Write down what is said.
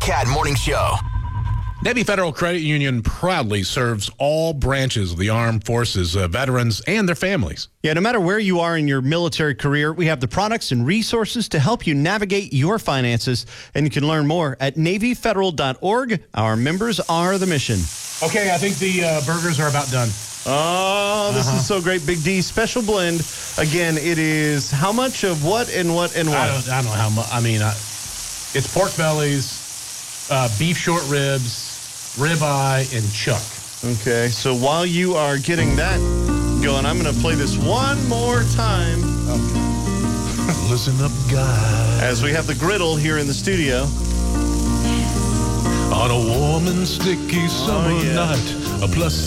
Cat Morning Show. Navy Federal Credit Union proudly serves all branches of the armed forces, veterans, and their families. Yeah, no matter where you are in your military career, we have the products and resources to help you navigate your finances. And you can learn more at NavyFederal.org. Our members are the mission. Okay, I think the burgers are about done. Oh, this is so great. Big D special blend. Again, it is how much of what and what and what? I don't know how much. I mean, it's pork bellies, beef short ribs, ribeye, and chuck. Okay, so while you are getting that going, I'm going to play this one more time. Okay. Listen up, guys. As we have the griddle here in the studio. On a warm and sticky summer night, a plus